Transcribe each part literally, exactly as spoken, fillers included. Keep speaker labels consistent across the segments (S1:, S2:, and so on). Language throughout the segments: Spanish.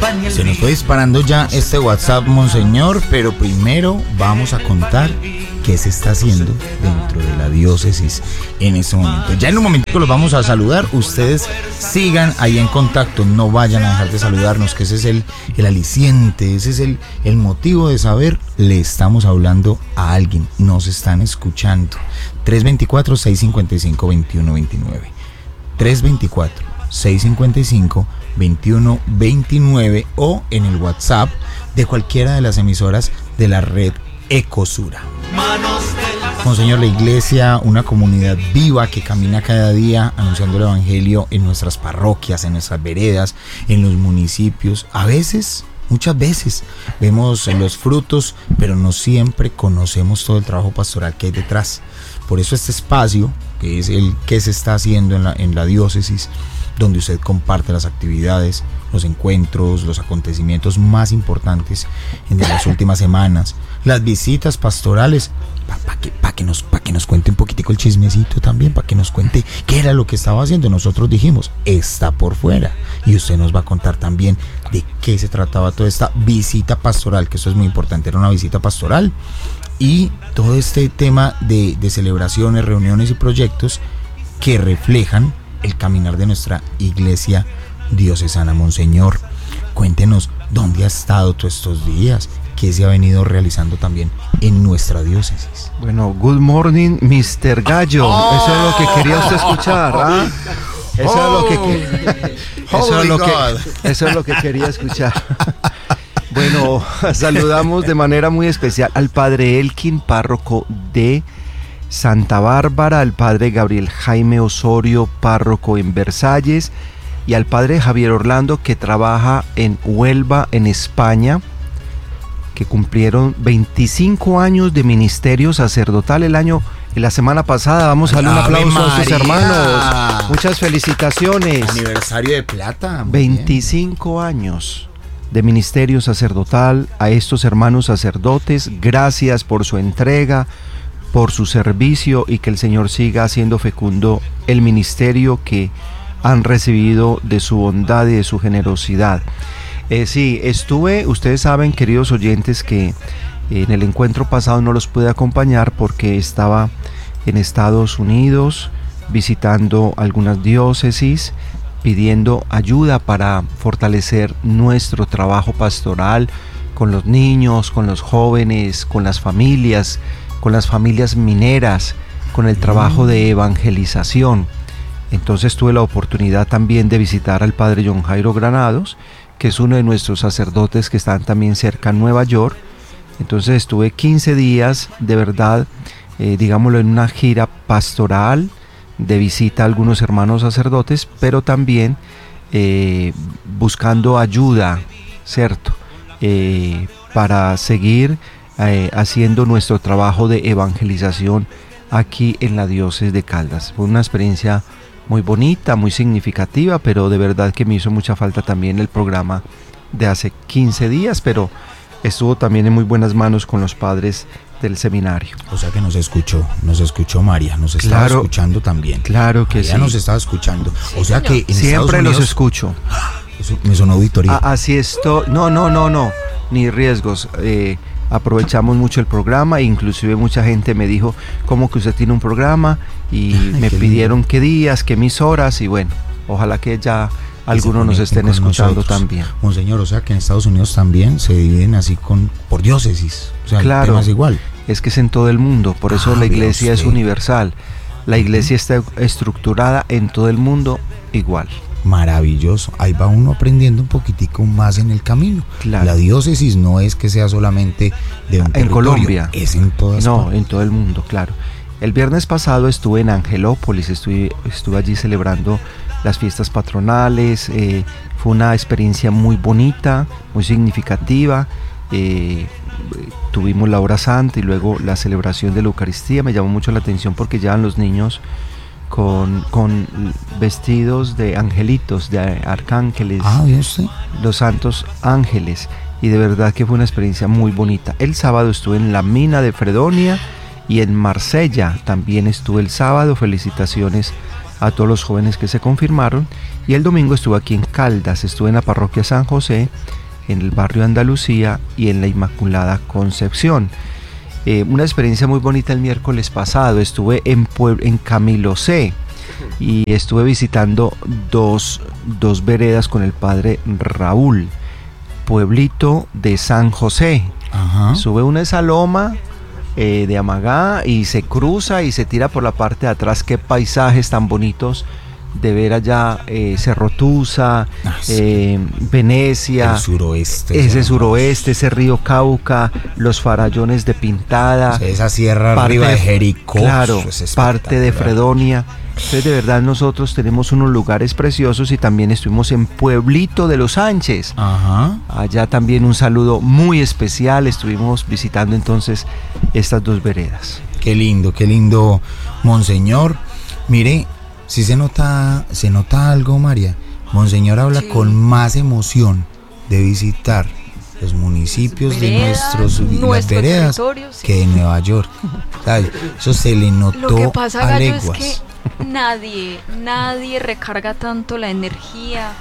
S1: Se nos fue disparando ya este WhatsApp, monseñor, pero primero vamos a contar qué se está haciendo dentro de la diócesis en este momento. Ya en un momento los vamos a saludar, ustedes sigan ahí en contacto, no vayan a dejar de saludarnos, que ese es el, el aliciente, ese es el, el motivo de saber, le estamos hablando a alguien, nos están escuchando. tres dos cuatro, seis cinco cinco, dos uno dos nueve tres dos cuatro, seis cinco cinco, dos uno dos nueve o en el WhatsApp de cualquiera de las emisoras de la red Ecosura. Monseñor, la iglesia, una comunidad viva que camina cada día anunciando el evangelio en nuestras parroquias, en nuestras veredas, en los municipios. A veces, muchas veces, vemos los frutos, pero no siempre conocemos todo el trabajo pastoral que hay detrás. Por eso este espacio, que es el que se está haciendo en la, en la diócesis, donde usted comparte las actividades, los encuentros, los acontecimientos más importantes en las últimas semanas, las visitas pastorales, para pa que, pa que, nos, pa que nos cuente un poquitico el chismecito también, para que nos cuente qué era lo que estaba haciendo. Nosotros dijimos, está por fuera, y usted nos va a contar también de qué se trataba toda esta visita pastoral, que eso es muy importante, era una visita pastoral, y todo este tema de, de celebraciones, reuniones y proyectos que reflejan el caminar de nuestra iglesia diocesana. Monseñor, cuéntenos dónde ha estado todos estos días, qué se ha venido realizando también en nuestra diócesis.
S2: Bueno, good morning, mister Gallo. Oh. Eso es lo que quería usted escuchar, ¿ah? Eso oh. es lo que, eso es lo que eso es lo que quería escuchar. Bueno, saludamos de manera muy especial al padre Elkin, párroco de Santa Bárbara, al padre Gabriel Jaime Osorio, párroco en Versalles, y al padre Javier Orlando, que trabaja en Huelva, en España, que cumplieron veinticinco años de ministerio sacerdotal el año, la semana pasada. Vamos a darle un aplauso a sus hermanos. Muchas felicitaciones.
S1: Aniversario de plata.
S2: veinticinco años de ministerio sacerdotal a estos hermanos sacerdotes. Gracias por su entrega, por su servicio, y que el Señor siga haciendo fecundo el ministerio que han recibido de su bondad y de su generosidad. Eh, sí, estuve, ustedes saben, queridos oyentes, que en el encuentro pasado no los pude acompañar porque estaba en Estados Unidos visitando algunas diócesis, pidiendo ayuda para fortalecer nuestro trabajo pastoral con los niños, con los jóvenes, con las familias, con las familias mineras, con el trabajo de evangelización. Entonces tuve la oportunidad también de visitar al padre John Jairo Granados, que es uno de nuestros sacerdotes que están también cerca en Nueva York. Entonces estuve quince días, de verdad, eh, digámoslo, en una gira pastoral, de visita a algunos hermanos sacerdotes, pero también eh, buscando ayuda, ¿cierto? Eh, para seguir eh, haciendo nuestro trabajo de evangelización aquí en la diócesis de Caldas. Fue una experiencia muy bonita, muy significativa, pero de verdad que me hizo mucha falta también el programa de hace quince días, pero estuvo también en muy buenas manos con los padres del seminario.
S1: O sea que nos escuchó, nos escuchó María, nos estaba
S2: claro,
S1: escuchando también.
S2: Claro que
S1: María
S2: sí.
S1: nos estaba escuchando. O sea que en
S2: siempre
S1: Estados Unidos,
S2: los escucho.
S1: Eso me sonó auditoría.
S2: Ah, así estoy. No, no, no, no, ni riesgos. Eh, aprovechamos mucho el programa, inclusive mucha gente me dijo, ¿cómo que usted tiene un programa? Y Ay, me pidieron lindo. qué días, qué emisoras, y bueno, ojalá que ya algunos nos estén escuchando nosotros también.
S1: Monseñor, o sea que en Estados Unidos también se dividen así con por diócesis, o sea,
S2: claro,
S1: el tema es igual.
S2: Es que es en todo el mundo, por eso ah, la iglesia es universal. La iglesia está estructurada en todo el mundo igual.
S1: Maravilloso, ahí va uno aprendiendo un poquitico más en el camino.
S2: Claro.
S1: La diócesis no es que sea solamente de un
S2: en
S1: territorio,
S2: Colombia,
S1: es en todas
S2: no,
S1: partes.
S2: en todo el mundo, claro. El viernes pasado estuve en Angelópolis, estuve, estuve allí celebrando las fiestas patronales. Eh, fue una experiencia muy bonita, muy significativa. Eh, tuvimos la hora santa y luego la celebración de la Eucaristía. Me llamó mucho la atención porque llevan los niños con, con vestidos de angelitos, de arcángeles,
S1: ah, ¿sí?
S2: Los santos ángeles, y de verdad que fue una experiencia muy bonita. El sábado estuve en la mina de Fredonia y en Marsella también estuve el sábado. Felicitaciones a todos los jóvenes que se confirmaron. Y el domingo estuve aquí en Caldas, estuve en la parroquia San José, en el barrio Andalucía y en la Inmaculada Concepción. Eh, una experiencia muy bonita el miércoles pasado, estuve en, Puebl- en Camilo C y estuve visitando dos, dos veredas con el padre Raúl, pueblito de San José. Ajá. Sube una esa loma eh, de Amagá y se cruza y se tira por la parte de atrás. Qué paisajes tan bonitos de ver allá, eh, Cerro Tusa, ah, sí. eh, Venecia,
S1: el suroeste,
S2: ese suroeste, ese río Cauca, los farallones de Pintada,
S1: o sea, esa sierra arriba de Jericó,
S2: claro, parte de Fredonia. Entonces, de verdad, nosotros tenemos unos lugares preciosos y también estuvimos en Pueblito de los Sánchez. Ajá. Allá también un saludo muy especial, estuvimos visitando entonces estas dos veredas.
S1: Qué lindo, qué lindo, monseñor. Mire, sí se nota, se nota algo, María. Monseñor habla sí. con más emoción de visitar los municipios veredas, de nuestros, las veredas sí. que de Nueva York. ¿Sabes? Eso se le notó
S3: Lo que pasa,
S1: a
S3: Gallo,
S1: leguas.
S3: Es que nadie, nadie recarga tanto la energía,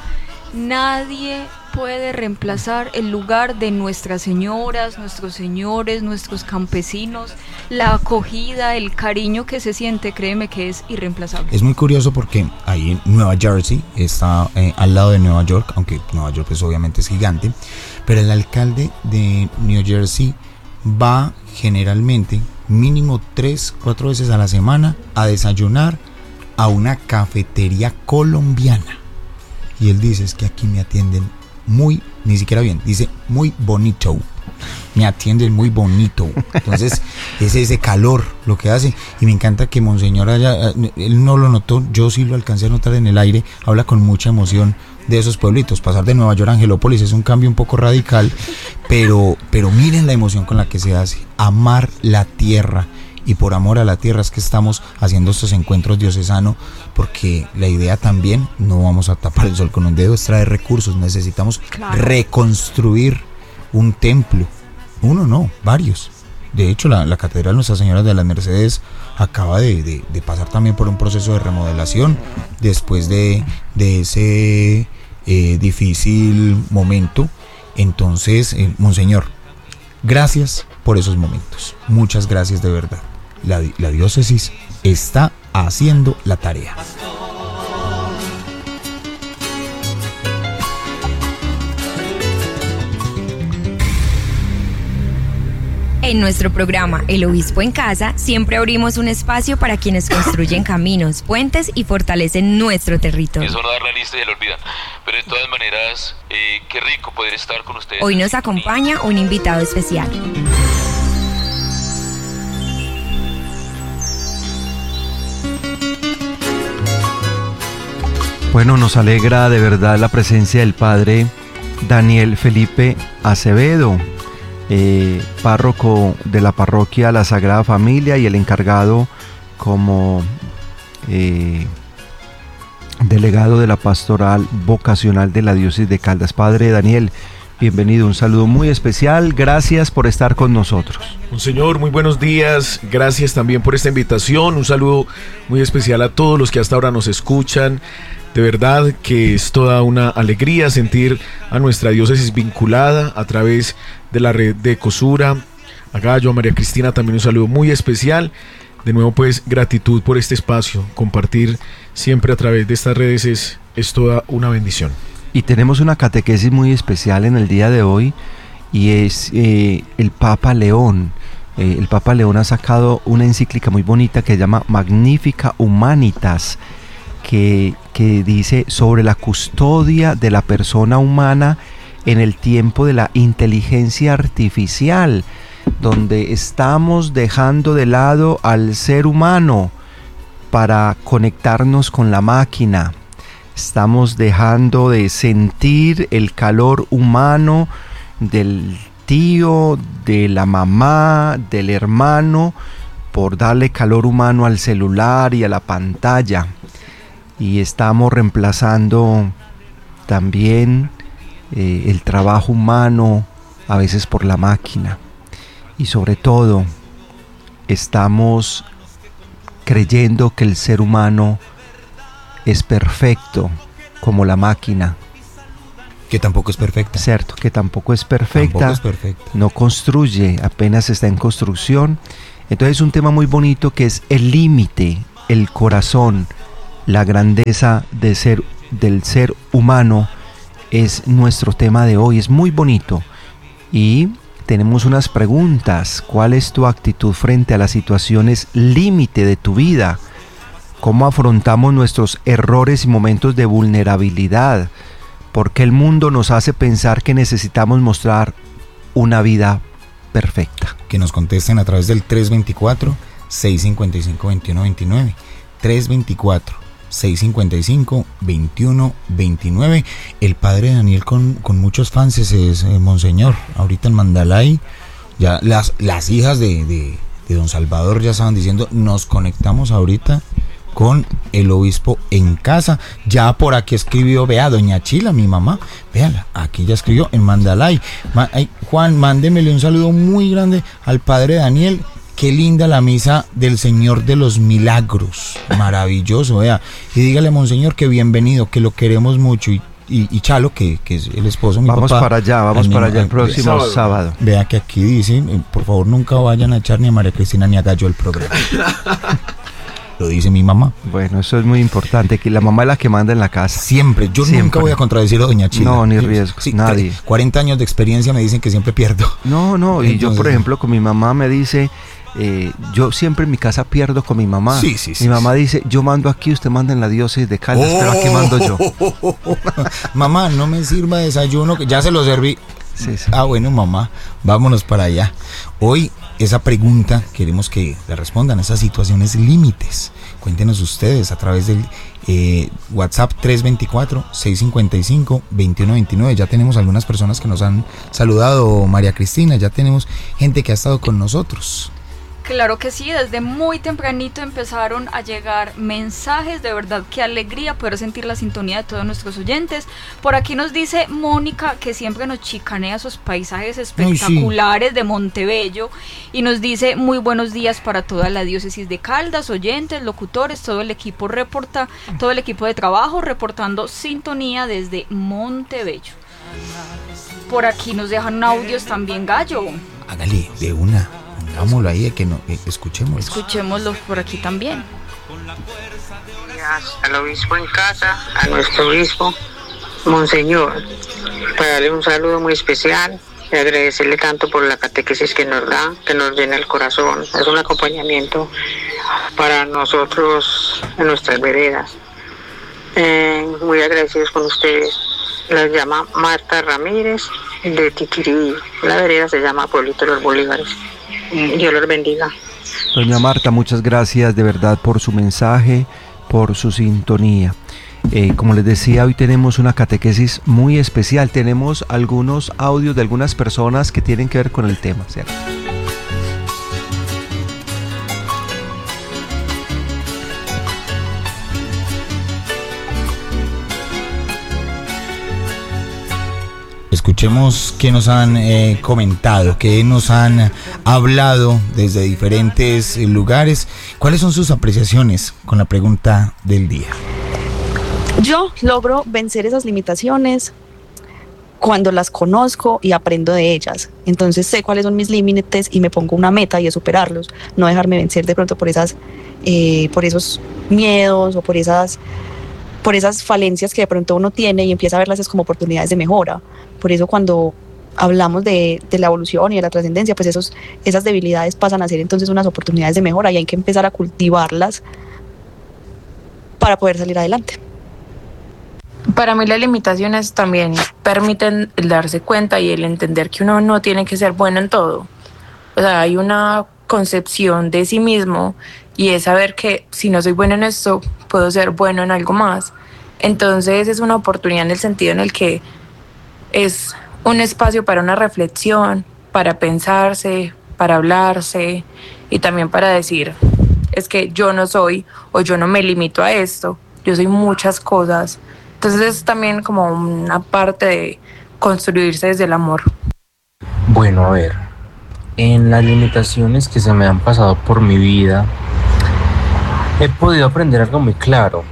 S3: nadie puede reemplazar el lugar de nuestras señoras, nuestros señores, nuestros campesinos, la acogida, el cariño que se siente, créeme que es irreemplazable.
S1: Es muy curioso porque ahí en Nueva Jersey está eh, al lado de Nueva York, aunque Nueva York pues obviamente es gigante, pero el alcalde de New Jersey va generalmente mínimo tres, cuatro veces a la semana a desayunar a una cafetería colombiana. Y él dice, es que aquí me atienden muy, ni siquiera bien, dice muy bonito, me atienden muy bonito. Entonces es ese calor lo que hace, y me encanta que Monseñor haya, él no lo notó, yo sí lo alcancé a notar en el aire, habla con mucha emoción de esos pueblitos. Pasar de Nueva York a Angelópolis es un cambio un poco radical, pero, pero miren la emoción con la que se hace, amar la tierra. Y por amor a la tierra es que estamos haciendo estos encuentros diocesanos, porque la idea también, no vamos a tapar el sol con un dedo, es traer recursos. Necesitamos claro. reconstruir un templo, uno no, varios. De hecho, la, la Catedral Nuestra Señora de las Mercedes acaba de, de, de pasar también por un proceso de remodelación después de, de ese eh, difícil momento. Entonces, eh, Monseñor, gracias por esos momentos, muchas gracias de verdad. La, la diócesis está haciendo la tarea.
S4: En nuestro programa El Obispo en Casa siempre abrimos un espacio para quienes construyen caminos, puentes y fortalecen nuestro territorio.
S5: Eso no dar la lista y se lo olvidan. Pero de todas maneras, eh, qué rico poder estar con ustedes.
S4: Hoy nos acompaña un invitado especial.
S2: Bueno, nos alegra de verdad la presencia del padre Daniel Felipe Acevedo, eh, párroco de la parroquia La Sagrada Familia y el encargado como eh, delegado de la pastoral vocacional de la diócesis de Caldas. Padre Daniel, bienvenido, un saludo muy especial, gracias por estar con nosotros.
S6: Monseñor, muy buenos días, gracias también por esta invitación, un saludo muy especial a todos los que hasta ahora nos escuchan. De verdad que es toda una alegría sentir a nuestra diócesis vinculada a través de la red de Ecosura. A Gallo, a María Cristina también un saludo muy especial. De nuevo pues gratitud por este espacio, compartir siempre a través de estas redes es, es toda una bendición.
S2: Y tenemos una catequesis muy especial en el día de hoy y es eh, el Papa León. Eh, el Papa León ha sacado una encíclica muy bonita que se llama Magnificat Humanitas, que, que dice sobre la custodia de la persona humana en el tiempo de la inteligencia artificial, donde estamos dejando de lado al ser humano para conectarnos con la máquina. Estamos dejando de sentir el calor humano del tío, de la mamá, del hermano, por darle calor humano al celular y a la pantalla. Y estamos reemplazando también eh, el trabajo humano a veces por la máquina. Y sobre todo, estamos creyendo que el ser humano es perfecto como la máquina.
S1: Que tampoco es perfecta.
S2: Cierto, que tampoco es perfecta.
S1: Tampoco es perfecta.
S2: No construye, apenas está en construcción. Entonces es un tema muy bonito que es el límite, el corazón, la grandeza de ser, del ser humano es nuestro tema de hoy. Es muy bonito. Y tenemos unas preguntas. ¿Cuál es tu actitud frente a las situaciones límite de tu vida? ¿Cómo afrontamos nuestros errores y momentos de vulnerabilidad? ¿Por qué el mundo nos hace pensar que necesitamos mostrar una vida perfecta?
S1: Que nos contesten a través del tres veinticuatro, seiscientos cincuenta y cinco, veintiuno veintinueve. tres veinticuatro, seiscientos cincuenta y cinco, veintiuno veintinueve. El padre Daniel con, con muchos fans es eh, Monseñor. Ahorita en Mandalay, ya las, las hijas de, de, de don Salvador ya estaban diciendo, nos conectamos ahorita con el obispo en casa. Ya por aquí escribió, vea, doña Chila, mi mamá, véala, aquí ya escribió en Mandalay. Ma, ay, Juan, mándemele un saludo muy grande al padre Daniel. Qué linda la misa del Señor de los Milagros, maravilloso, vea. Y dígale, Monseñor, que bienvenido, que lo queremos mucho. Y, y, y Chalo, que, que es el esposo, mi
S2: vamos
S1: papá.
S2: Para allá, vamos
S1: al
S2: para
S1: mismo,
S2: allá el próximo sábado. sábado.
S1: Vea que aquí dice, por favor, nunca vayan a echar ni a María Cristina ni a Gallo el programa. Lo dice mi mamá.
S2: Bueno, eso es muy importante, que la mamá es la que manda en la casa.
S1: Siempre, yo
S2: siempre.
S1: Nunca voy a contradecir a doña Chila.
S2: No, ni riesgo,
S1: sí,
S2: nadie.
S1: cuarenta años de experiencia me dicen que siempre pierdo.
S2: No, no, y
S1: Entonces,
S2: yo por ejemplo con mi mamá me dice, eh, yo siempre en mi casa pierdo con mi mamá.
S1: Sí, sí, sí.
S2: Mi mamá
S1: sí.
S2: dice, yo mando aquí, usted manda en la diócesis de Caldas, oh, pero aquí mando yo.
S1: Mamá, no me sirva desayuno, que ya se lo serví.
S2: Sí, sí.
S1: Ah, bueno, mamá, vámonos para allá. Hoy esa pregunta queremos que le respondan, esas situaciones límites. Cuéntenos ustedes a través del eh, WhatsApp tres veinticuatro, seiscientos cincuenta y cinco, veintiuno veintinueve. Ya tenemos algunas personas que nos han saludado, María Cristina, ya tenemos gente que ha estado con nosotros.
S3: Claro que sí, desde muy tempranito empezaron a llegar mensajes, de verdad qué alegría poder sentir la sintonía de todos nuestros oyentes. Por aquí nos dice Mónica que siempre nos chicanea esos paisajes espectaculares, sí, de Montebello, y nos dice muy buenos días para toda la diócesis de Caldas, oyentes, locutores, todo el equipo reporta, todo el equipo de trabajo reportando sintonía desde Montebello. Por aquí nos dejan audios también, Gallo.
S1: Hágale de una. Vámonos ahí, que no, eh, escuchemos.
S3: Escuchémoslos por aquí también.
S7: Al obispo en casa, a nuestro obispo, Monseñor, para darle un saludo muy especial y agradecerle tanto por la catequesis que nos da, que nos llena el corazón. Es un acompañamiento para nosotros en nuestras veredas. Eh, muy agradecidos con ustedes. La llama Marta Ramírez de Tiquirí. La vereda se llama Pueblito de los Bolívares. Dios los bendiga.
S2: Doña Marta, muchas gracias de verdad por su mensaje, por su sintonía. Eh, como les decía, hoy tenemos una catequesis muy especial. Tenemos algunos audios de algunas personas que tienen que ver con el tema, ¿cierto?
S1: Escuchemos qué nos han eh, comentado, qué nos han hablado desde diferentes eh, lugares. ¿Cuáles son sus apreciaciones con la pregunta del día?
S8: Yo logro vencer esas limitaciones cuando las conozco y aprendo de ellas. Entonces sé cuáles son mis límites y me pongo una meta y es superarlos. No dejarme vencer de pronto por esas, eh, por esos miedos o por esas, por esas falencias que de pronto uno tiene y empieza a verlas como oportunidades de mejora. Por eso cuando hablamos de, de la evolución y de la trascendencia, pues esos, esas debilidades pasan a ser entonces unas oportunidades de mejora y hay que empezar a cultivarlas para poder salir adelante.
S9: Para mí las limitaciones también permiten el darse cuenta y el entender que uno no tiene que ser bueno en todo. O sea, hay una concepción de sí mismo y es saber que si no soy bueno en esto, puedo ser bueno en algo más. Entonces es una oportunidad en el sentido en el que es un espacio para una reflexión, para pensarse, para hablarse y también para decir, es que yo no soy o yo no me limito a esto, yo soy muchas cosas. Entonces es también como una parte de construirse desde el amor.
S10: Bueno, a ver, en las limitaciones que se me han pasado por mi vida, he podido aprender algo muy claro,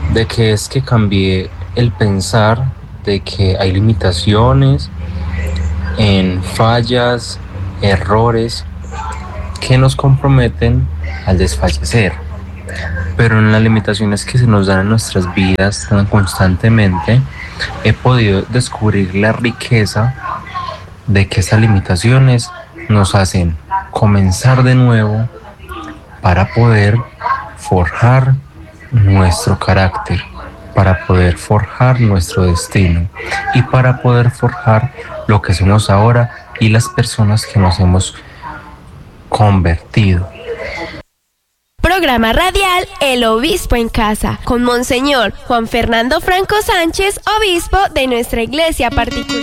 S10: de que es que cambié el pensar de que hay limitaciones, en fallas, errores que nos comprometen al desfallecer. Pero en las limitaciones que se nos dan en nuestras vidas tan constantemente, he podido descubrir la riqueza de que esas limitaciones nos hacen comenzar de nuevo para poder forjar nuestro carácter, para poder forjar nuestro destino y para poder forjar lo que somos ahora y las personas que nos hemos convertido.
S11: Programa radial El Obispo en Casa, con Monseñor Juan Fernando Franco Sánchez, obispo de nuestra iglesia particular.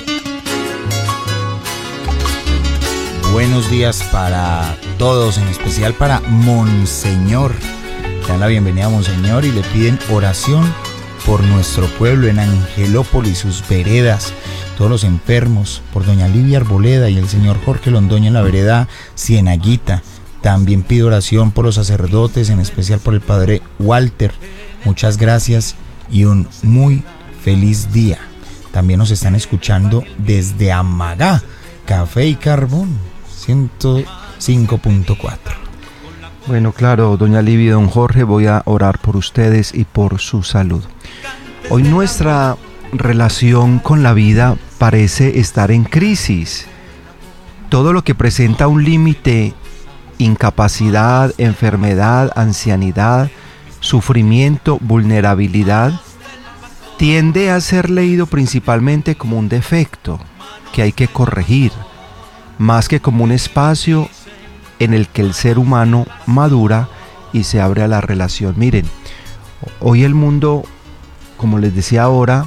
S1: Buenos días para todos, en especial para Monseñor. Le dan la bienvenida a Monseñor y le piden oración por nuestro pueblo en Angelópolis, sus veredas, todos los enfermos, por doña Livia Arboleda y el señor Jorge Londoño en la vereda Cienaguita. También pido oración por los sacerdotes, en especial por el padre Walter. Muchas gracias y un muy feliz día. También nos están escuchando desde Amagá, Café y Carbón, ciento cinco punto cuatro.
S2: Bueno, claro, doña Livia y don Jorge, voy a orar por ustedes y por su salud. Hoy nuestra relación con la vida parece estar en crisis. Todo lo que presenta un límite, incapacidad, enfermedad, ancianidad, sufrimiento, vulnerabilidad, tiende a ser leído principalmente como un defecto que hay que corregir, más que como un espacio en el que el ser humano madura y se abre a la relación. Miren, hoy el mundo, como les decía ahora,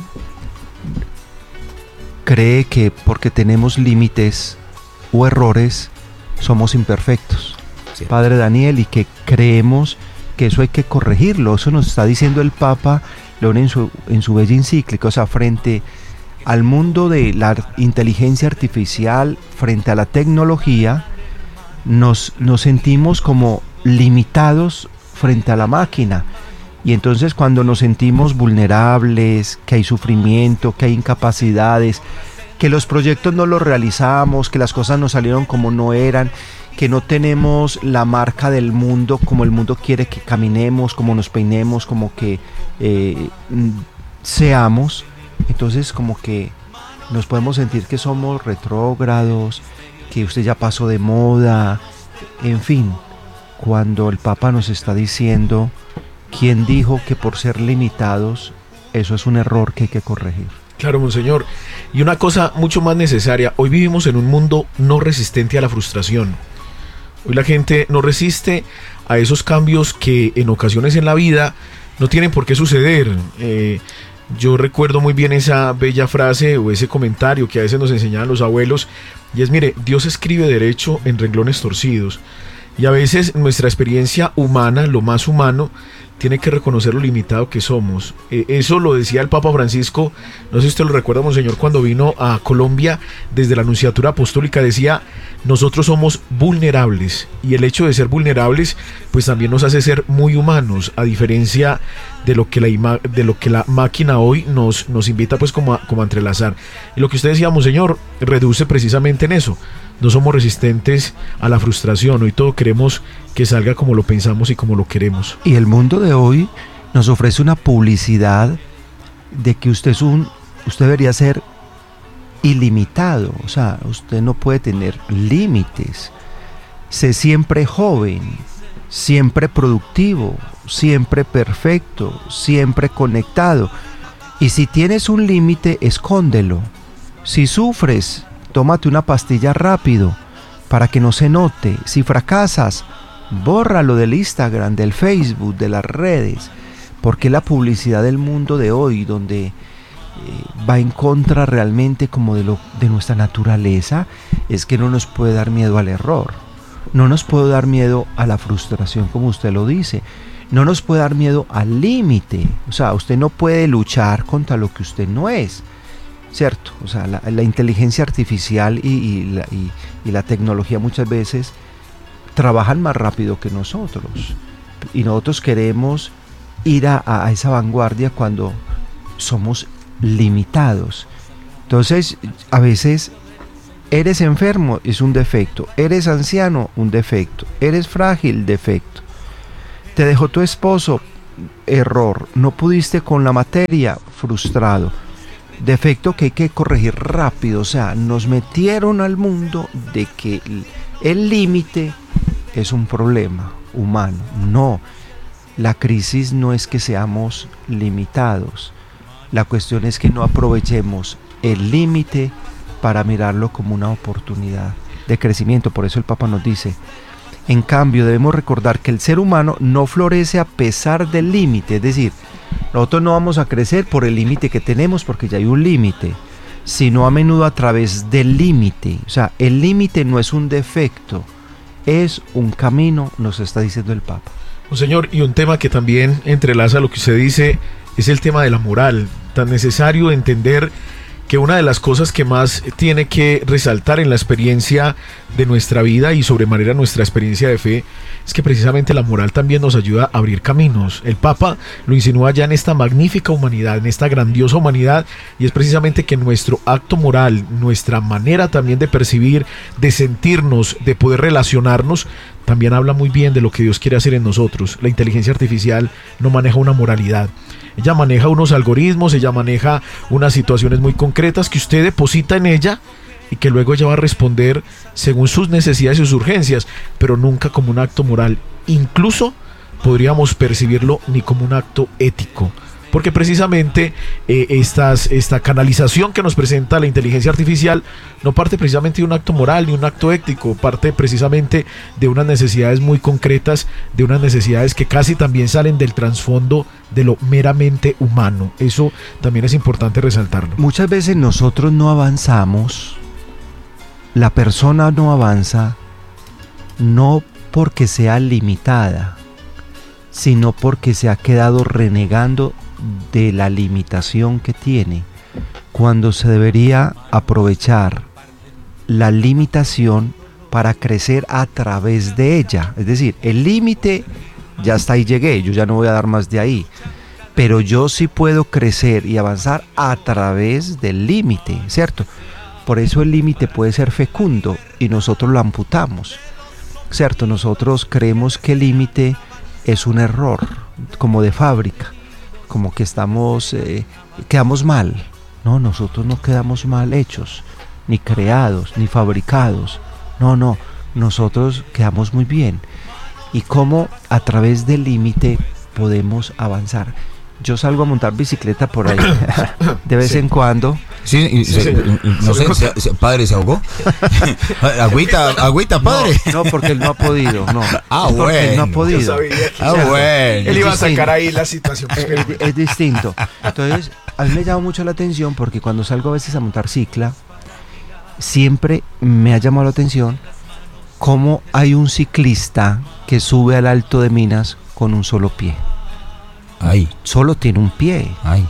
S2: cree que porque tenemos límites o errores somos imperfectos. Sí. Padre Daniel, y que creemos que eso hay que corregirlo. Eso nos está diciendo el Papa León en su, en su bella encíclica. O sea, frente al mundo de la inteligencia artificial, frente a la tecnología, nos, nos sentimos como limitados frente a la máquina. Y entonces cuando nos sentimos vulnerables, que hay sufrimiento, que hay incapacidades, que los proyectos no los realizamos, que las cosas no salieron como no eran, que no tenemos la marca del mundo como el mundo quiere que caminemos, como nos peinemos, como que eh, seamos, entonces como que nos podemos sentir que somos retrógrados, que usted ya pasó de moda, en fin, cuando el Papa nos está diciendo, ¿quién dijo que por ser limitados eso es un error que hay que corregir?
S6: Claro, Monseñor. Y una cosa mucho más necesaria, hoy vivimos en un mundo no resistente a la frustración. Hoy la gente no resiste a esos cambios que en ocasiones en la vida no tienen por qué suceder. Eh, yo recuerdo muy bien esa bella frase o ese comentario que a veces nos enseñaban los abuelos, y es, mire, Dios escribe derecho en renglones torcidos. Y a veces nuestra experiencia humana, lo más humano, tiene que reconocer lo limitado que somos. Eh, eso lo decía el Papa Francisco, no sé si usted lo recuerda, Monseñor, cuando vino a Colombia desde la Nunciatura Apostólica, decía, nosotros somos vulnerables, y el hecho de ser vulnerables pues también nos hace ser muy humanos, a diferencia de lo que la, ima- de lo que la máquina hoy nos, nos invita pues como a, como a entrelazar. Y lo que usted decía, Monseñor, reduce precisamente en eso. No somos resistentes a la frustración, hoy todo queremos que salga como lo pensamos y como lo queremos.
S2: Y el mundo de hoy nos ofrece una publicidad de que usted es un, usted debería ser ilimitado, o sea, usted no puede tener límites. Sé siempre joven, siempre productivo, siempre perfecto, siempre conectado. Y si tienes un límite, escóndelo. Si sufres, tómate una pastilla rápido para que no se note. Si fracasas, bórralo del Instagram, del Facebook, de las redes, porque la publicidad del mundo de hoy, donde eh, va en contra realmente como de, lo, de nuestra naturaleza, es que no nos puede dar miedo al error, no nos puede dar miedo a la frustración, como usted lo dice, no nos puede dar miedo al límite. O sea, usted no puede luchar contra lo que usted no es, ¿cierto? O sea, la, la inteligencia artificial y, y, la, y, y la tecnología muchas veces trabajan más rápido que nosotros, y nosotros queremos ir a, a esa vanguardia cuando somos limitados. Entonces, a veces eres enfermo, es un defecto. Eres anciano, un defecto. Eres frágil, defecto. Te dejó tu esposo, error. No pudiste con la materia, frustrado. Defecto que hay que corregir rápido. O sea, nos metieron al mundo de que el límite es un problema humano. No, la crisis no es que seamos limitados. La cuestión es que no aprovechemos el límite para mirarlo como una oportunidad de crecimiento. Por eso el Papa nos dice, en cambio debemos recordar que el ser humano no florece a pesar del límite, es decir, nosotros no vamos a crecer por el límite que tenemos porque ya hay un límite, sino a menudo a través del límite. O sea, el límite no es un defecto, es un camino, nos está diciendo el Papa.
S6: Señor, y un tema que también entrelaza lo que usted dice es el tema de la moral, tan necesario entender que una de las cosas que más tiene que resaltar en la experiencia de nuestra vida y sobremanera nuestra experiencia de fe es que precisamente la moral también nos ayuda a abrir caminos. El Papa lo insinúa ya en esta magnífica humanidad, en esta grandiosa humanidad, y es precisamente que nuestro acto moral, nuestra manera también de percibir, de sentirnos, de poder relacionarnos, también habla muy bien de lo que Dios quiere hacer en nosotros. La inteligencia artificial no maneja una moralidad. Ella maneja unos algoritmos, ella maneja unas situaciones muy concretas que usted deposita en ella y que luego ella va a responder según sus necesidades y sus urgencias, pero nunca como un acto moral. Incluso podríamos percibirlo ni como un acto ético, porque precisamente eh, estas, esta canalización que nos presenta la inteligencia artificial no parte precisamente de un acto moral ni un acto ético, parte precisamente de unas necesidades muy concretas, de unas necesidades que casi también salen del trasfondo de lo meramente humano. Eso también es importante resaltarlo.
S2: Muchas veces nosotros no avanzamos, la persona no avanza, no porque sea limitada, sino porque se ha quedado renegando de la limitación que tiene, cuando se debería aprovechar la limitación para crecer a través de ella. Es decir, el límite, ya hasta ahí llegué, yo ya no voy a dar más de ahí, pero yo sí puedo crecer y avanzar a través del límite, ¿cierto? Por eso el límite puede ser fecundo y nosotros lo amputamos, ¿cierto? Nosotros creemos que el límite es un error, como de fábrica, como que estamos, eh, quedamos mal. No, nosotros no quedamos mal hechos, ni creados, ni fabricados. No, no, nosotros quedamos muy bien. Y cómo a través del límite podemos avanzar. Yo salgo a montar bicicleta por ahí de vez sí. en cuando.
S1: Sí, y
S2: sí,
S1: se,
S2: sí.
S1: no sé, se, se, padre, ¿se ahogó? agüita, agüita, padre.
S2: No, no, porque él no ha podido, no.
S1: Ah,
S2: es
S1: bueno.
S2: Él no ha podido.
S1: Ah, bueno.
S6: Él iba a sacar ahí la situación.
S2: Es, es, es distinto. Entonces, a mí me llama mucho la atención porque cuando salgo a veces a montar cicla, siempre me ha llamado la atención cómo hay un ciclista que sube al Alto de Minas con un solo pie.
S1: Ay.
S2: Solo tiene un pie.
S1: Ay.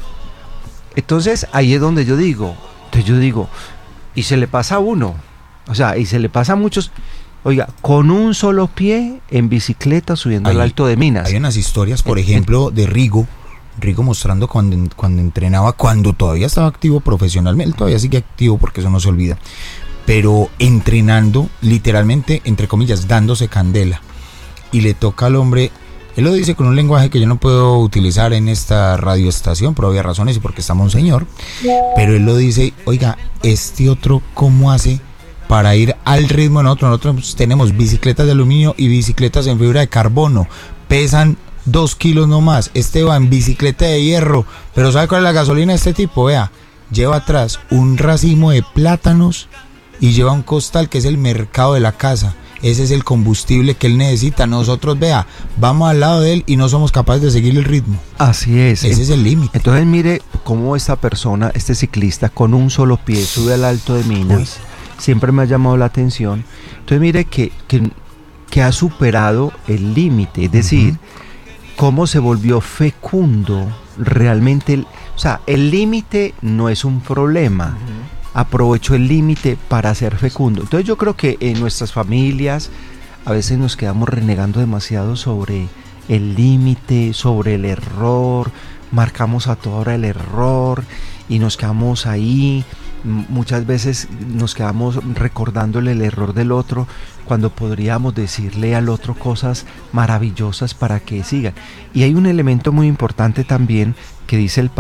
S2: Entonces ahí es donde yo digo, entonces yo digo, y se le pasa a uno, o sea, y se le pasa a muchos, oiga, con un solo pie en bicicleta subiendo hay, al Alto de Minas.
S1: Hay unas historias, por ejemplo, de Rigo, Rigo mostrando cuando, cuando entrenaba, cuando todavía estaba activo profesionalmente, él todavía sigue activo porque eso no se olvida, pero entrenando, literalmente, entre comillas, dándose candela, y le toca al hombre. Él lo dice con un lenguaje que yo no puedo utilizar en esta radioestación por obvias razones y porque está Monseñor, pero él lo dice, oiga, este otro ¿cómo hace para ir al ritmo de nosotros? Nosotros tenemos bicicletas de aluminio y bicicletas en fibra de carbono, pesan dos kilos no más, este va en bicicleta de hierro, pero ¿sabe cuál es la gasolina de este tipo? Vea, lleva atrás un racimo de plátanos y lleva un costal que es el mercado de la casa. Ese es el combustible que él necesita. Nosotros, vea, vamos al lado de él y no somos capaces de seguir el ritmo.
S2: Así es.
S1: Ese es el límite.
S2: Entonces mire cómo esta persona, este ciclista con un solo pie sube al Alto de Minas. Uy. Siempre me ha llamado la atención. Entonces mire que, que, que ha superado el límite. Es decir, uh-huh. cómo se volvió fecundo realmente. El, o sea, el límite no es un problema. Uh-huh. Aprovecho el límite para ser fecundo. Entonces yo creo que en nuestras familias a veces nos quedamos renegando demasiado sobre el límite, sobre el error, marcamos a toda hora el error y nos quedamos ahí. Muchas veces nos quedamos recordándole el error del otro cuando podríamos decirle al otro cosas maravillosas para que siga. Y hay un elemento muy importante también que dice el